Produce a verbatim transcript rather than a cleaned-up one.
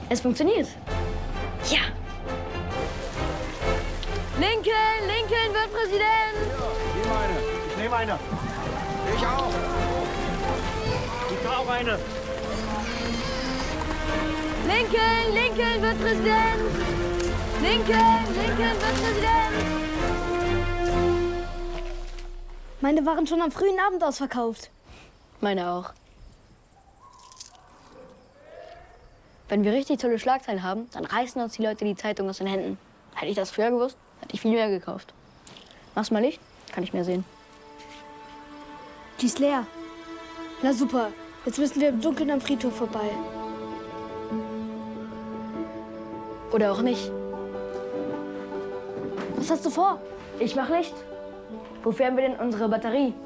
Es funktioniert. Ja. Lincoln, Lincoln wird Präsident. Ja, nimm eine. Ich nehme eine. Ich auch. Ich auch eine. Lincoln, Lincoln wird Präsident. Lincoln, Lincoln wird Präsident. Meine waren schon am frühen Abend ausverkauft. Meine auch. Wenn wir richtig tolle Schlagzeilen haben, dann reißen uns die Leute die Zeitung aus den Händen. Hätte ich das früher gewusst, hätte ich viel mehr gekauft. Mach's mal Licht, kann ich mehr sehen. Die ist leer. Na super, jetzt müssen wir im Dunkeln am Friedhof vorbei. Oder auch nicht. Was hast du vor? Ich mach Licht. Wofür haben wir denn unsere Batterie?